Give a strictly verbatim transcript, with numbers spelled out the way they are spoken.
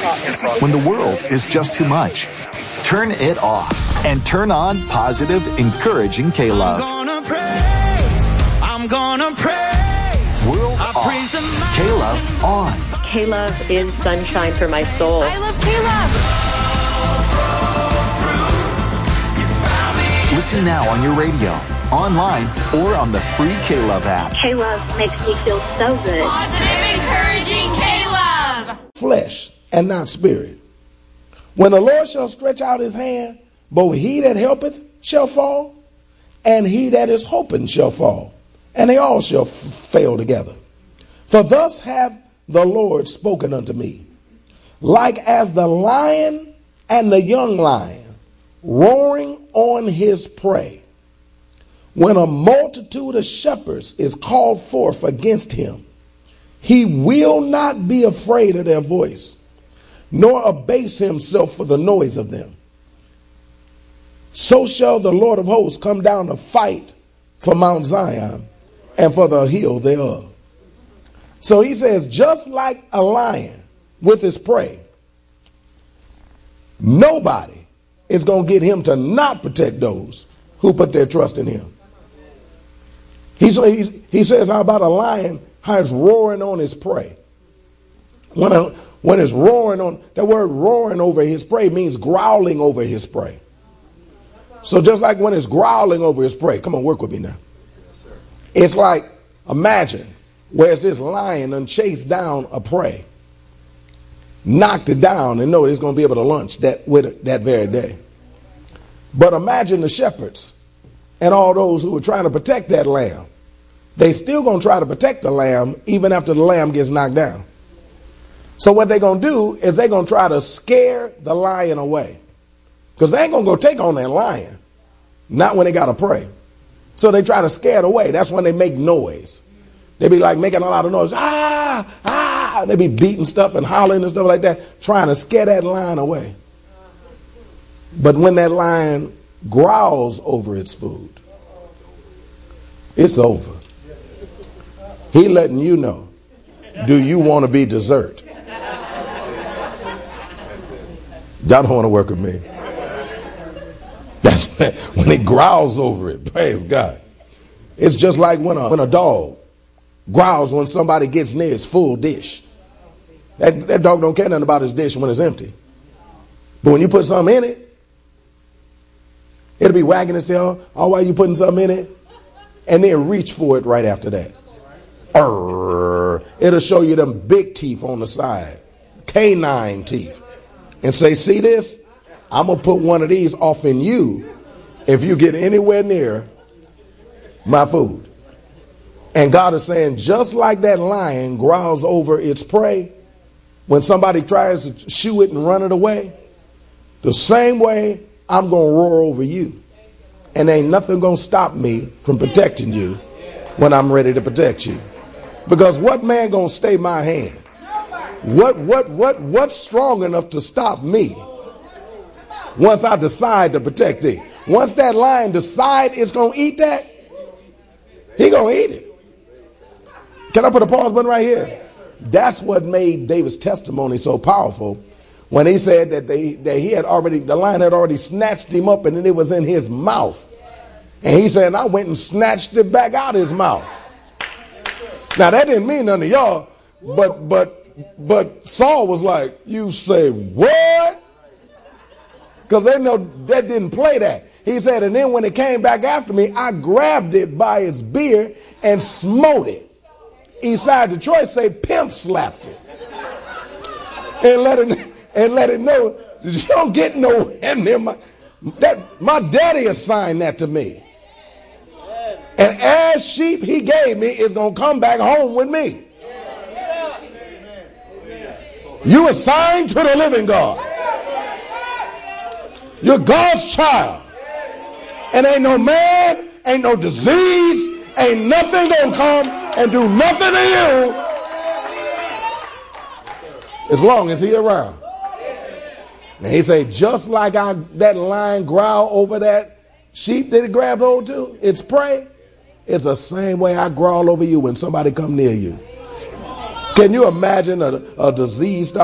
When the world is just too much, turn it off and turn on positive, encouraging K-Love. I'm gonna praise, I'm gonna praise. World I off, praise K-Love on. K-Love is sunshine for my soul. I love K-Love. Listen now on your radio, online, or on the free K-Love app. K-Love makes me feel so good. Positive, encouraging K-Love. Flesh and not spirit. When the Lord shall stretch out his hand, both he that helpeth shall fall, and he that is hoping shall fall, and they all shall f- fail together. For thus hath the Lord spoken unto me, like as the lion and the young lion roaring on his prey, when a multitude of shepherds is called forth against him, he will not be afraid of their voice, nor abase himself for the noise of them. So shall the Lord of hosts come down to fight for Mount Zion and for the hill thereof. So he says, just like a lion with his prey, nobody is going to get him to not protect those who put their trust in him. He's, he's, he says, how about a lion, how it's roaring on his prey. When, a, when it's roaring on, that word roaring over his prey means growling over his prey. So just like when it's growling over his prey, come on, work with me now. It's like, imagine, where's this lion done chased down a prey, knocked it down, and know it's going to be able to lunch that with it that very day. But imagine the shepherds and all those who are trying to protect that lamb. They still going to try to protect the lamb even after the lamb gets knocked down. So what they're going to do is they're going to try to scare the lion away, because they ain't going to go take on that lion, not when they got to pray. So they try to scare it away. That's when they make noise. They be like making a lot of noise. Ah, ah. They be beating stuff and hollering and stuff like that, trying to scare that lion away. But when that lion growls over its food, it's over. He letting you know, do you want to be dessert? Y'all don't want to work with me. That's when it growls over it. Praise God. It's just like when a, when a dog growls when somebody gets near his full dish. That, that dog don't care nothing about his dish when it's empty. But when you put something in it, it'll be wagging its tail all while you putting something in it, and then reach for it right after that. Arr, it'll show you them big teeth on the side, canine teeth, and say, see this? I'm going to put one of these off in you if you get anywhere near my food. And God is saying, just like that lion growls over its prey when somebody tries to shoo it and run it away, the same way I'm going to roar over you. And ain't nothing going to stop me from protecting you when I'm ready to protect you. Because what man going to stay my hand? What, what, what, what's strong enough to stop me once I decide to protect thee? Once that lion decide it's going to eat that, he going to eat it. Can I put a pause button right here? That's what made David's testimony so powerful, when he said that they that he had already, the lion had already snatched him up and then it was in his mouth. And he said, I went and snatched it back out his mouth. Now that didn't mean none to y'all, but but but Saul was like, you say what? Because they know that didn't play that. He said, and then when it came back after me, I grabbed it by its beard and smote it. Eastside Detroit say pimp slapped it. And let it and let it know you don't get nowhere near my that my daddy assigned that to me. And as sheep he gave me is gonna come back home with me. You assigned to the living God. You're God's child. And ain't no man, ain't no disease, ain't nothing gonna come and do nothing to you as long as he around. And he say, just like I, that lion growl over that sheep that it grabbed hold to, it's prey. It's the same way I growl over you when somebody come near you. Can you imagine a, a disease